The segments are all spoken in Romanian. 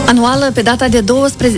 Anual, pe data de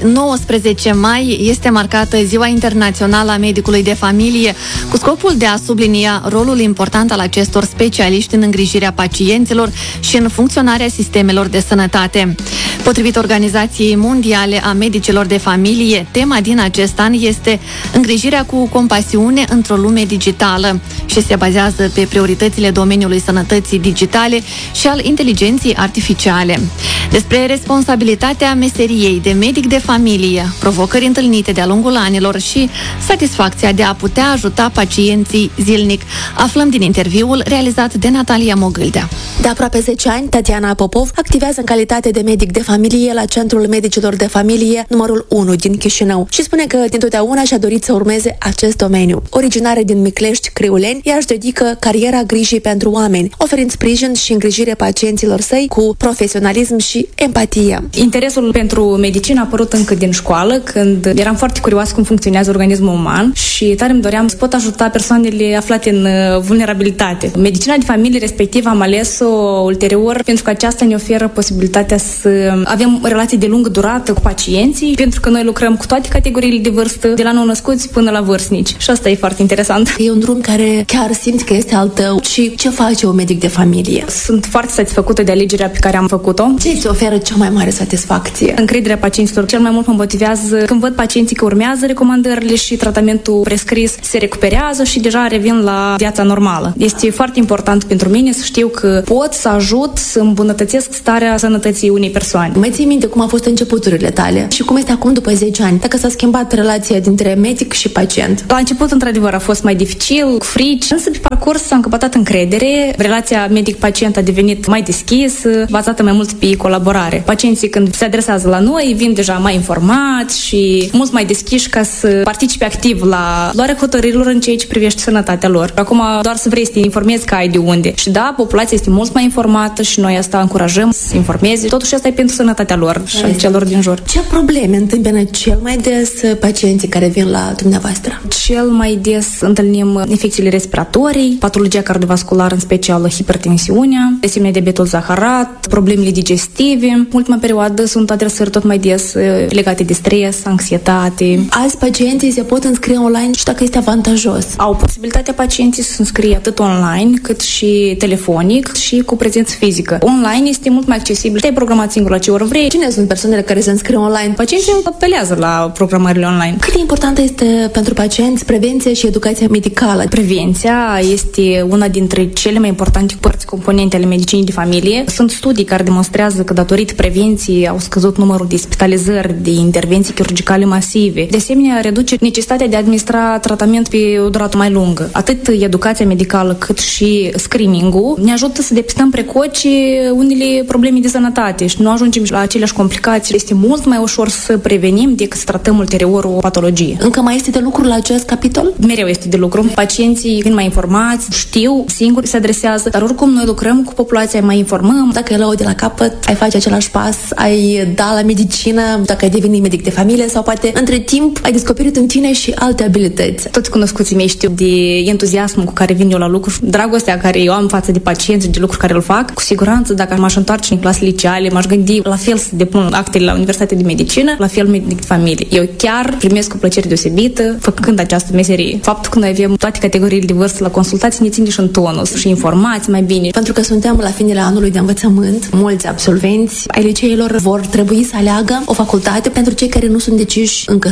19 mai, este marcată Ziua Internațională a Medicului de Familie, cu scopul de a sublinia rolul important al acestor specialiști în îngrijirea pacienților și în funcționarea sistemelor de sănătate. Potrivit Organizației Mondiale a Medicilor de Familie, tema din acest an este îngrijirea cu compasiune într-o lume digitală și se bazează pe prioritățile domeniului sănătății digitale și al inteligenței artificiale. Despre responsabilitatea meseriei de medic de familie, provocări întâlnite de-a lungul anilor și satisfacția de a putea ajuta pacienții zilnic, aflăm din interviul realizat de Natalia Mogâldea. De aproape 10 ani, Tatiana Popov activează în calitate de medic de familie la Centrul Medicilor de Familie numărul 1 din Chișinău și spune că dintotdeauna și-a dorit să urmeze acest domeniu. Originară din Miclești, Criuleni, ea își dedică cariera grijii pentru oameni, oferind sprijin și îngrijire pacienților săi cu profesionalism și empatie. Interesul pentru medicină a apărut încă din școală, când eram foarte curioasă cum funcționează organismul uman și tare îmi doream să pot ajuta persoanele aflate în vulnerabilitate. Medicina de familie respectiv am ales-o ulterior pentru că aceasta ne oferă posibilitatea să avem relații de lungă durată cu pacienții, pentru că noi lucrăm cu toate categoriile de vârstă, de la nou-născuți până la vârstnici. Și asta e foarte interesant. E un drum care chiar simți că este al tău. Și ce face un medic de familie? Sunt foarte satisfăcută de alegerea pe care am făcut-o. Ce îți oferă cea mai mare satisfacție? Încrederea pacienților. Cel mai mult mă motivează când văd pacienții că urmează recomandările și tratamentul prescris, se recuperează și deja revin la viața normală. Este foarte important pentru mine să știu că pot să ajut să îmbunătățesc starea sănătății unei persoane. Mai ții minte cum au fost începuturile tale și cum este acum după 10 ani? Dacă s-a schimbat relația dintre medic și pacient? La început, într-adevăr, a fost mai dificil, cu frici, însă pe parcurs s-a încăpătat încredere. Relația medic-pacient a devenit mai deschisă, bazată mai mult pe colaborare. Pacienții, când se adresează la noi, vin deja mai informați și mult mai deschiși ca să participe activ la luarea hotărârilor în ceea ce privește sănătatea lor. Acum doar să vrei să te informezi că ai de unde. Și da, populația este mult mai informată și noi asta încurajăm să se informeze. Totuși asta e pentru sănătatea lor și a celor din jur. Ce probleme întâmpină cel mai des pacienții care vin la dumneavoastră? Cel mai des întâlnim infecțiile respiratorii, patologia cardiovasculară, în special hipertensiunea, de asemenea diabetul zaharat, problemele digestive. Ultima perioadă sunt adresări tot mai des legate de stres, anxietate. Azi pacienții se pot înscrie online și dacă este avantajos? Au posibilitatea pacienții să se înscrie atât online cât și telefonic și cu prezență fizică. Online este mult mai accesibil. Te-ai programat singur la ce oră vrei. Cine sunt persoanele care se înscriu online? Pacienții apelează la programările online. Cât de importantă este pentru pacienți prevenția și educația medicală? Prevenția este una dintre cele mai importante părți componente ale medicinii de familie. Sunt studii care demonstrează că datorită prevenției au scăzut numărul de spitalizări, de intervenții chirurgicale masive. De asemenea, reduce necesitatea de a administra tratament pe o durată mai lungă. Atât educația medicală cât și screening-ul ne ajută să depistăm precoce unele probleme de sănătate și nu ajungem la aceleași complicații. Este mult mai ușor să prevenim decât să tratăm ulterior o patologie. Încă mai este de lucru la acest capitol? Mereu este de lucru. Pacienții vin mai informați, știu, singuri se adresează, dar oricum noi lucrăm cu populația, mai informăm. Dacă îi de la capăt, ai face același pas, ai da la medicină, dacă ai deveni medic de familie sau poate între timp ai descoperit în tine și alte abilități. Toți cunoscuții mei știu de entuziasmul cu care vin eu la lucru, dragostea care eu am față de pacienți, de lucruri care îl fac. Cu siguranță, dacă m-aș întoarce în clasele liceale, m-aș gândi la fel să depun actele la Universitatea de Medicină, la fel medic de familie. Eu chiar primesc o plăcere deosebită făcând această meserie. Faptul că noi avem toate categoriile de vârstă la consultații ne ține și în tonus și informați mai bine. Pentru că suntem la finele anului de învățământ, mulți absolvenți ai liceilor vor trebui să aleagă o facultate pentru cei care nu sunt deciși încă 100%,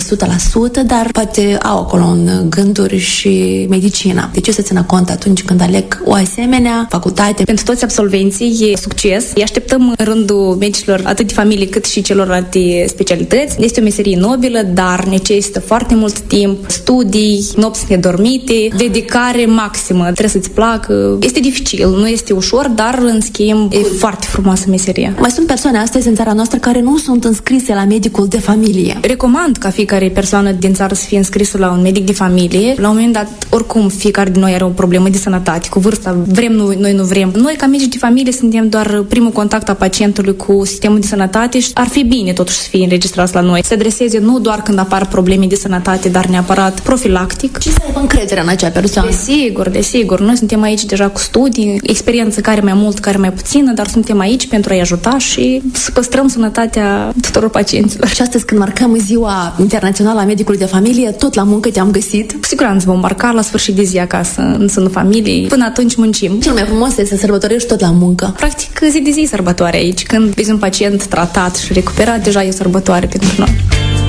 dar poate au acolo în gânduri și medicina. De ce să țină cont atunci când aleg o asemenea facultate? Pentru toți absolvenții e succes. Îi așteptăm în rândul medicilor atât de familie cât și celorlalte specialități. Este o meserie nobilă, dar necesită foarte mult timp, studii, nopți nedormite, dedicare maximă. Trebuie să-ți placă. Este dificil, nu este ușor, dar în schimb e foarte frumoasă meseria. Mai sunt persoane astăzi în țara noastră care nu sunt înscrise la medicul de familie. Recomand ca fiecare persoană din țară să fie înscrisă la un medic de familie. La un moment dat, oricum, fiecare din noi are o problemă de sănătate, cu vârsta, vrem noi nu vrem. Noi, ca medici de familie, suntem doar primul contact a pacientului cu sistemul de sănătate și ar fi bine totuși să fie înregistrați la noi. Se adreseze nu doar când apar probleme de sănătate, dar neapărat profilactic. Și să aibă încredere în acea persoană. Desigur. Noi suntem aici deja cu studii, experiență care mai mult, care mai puțină, dar suntem aici pentru a-i ajuta și să păstrăm sănătatea sănătatea tuturor pacienților. Și astăzi, când marcăm Ziua Internațională a Medicului de Familie, tot la muncă te-am găsit? Cu siguranță vom marca la sfârșit de zi acasă, în sânul familiei. Până atunci muncim. Cel mai frumos este să sărbătorești tot la muncă. Practic, zi de zi sărbătoare aici. Când vezi un pacient tratat și recuperat, deja e o sărbătoare pentru noi.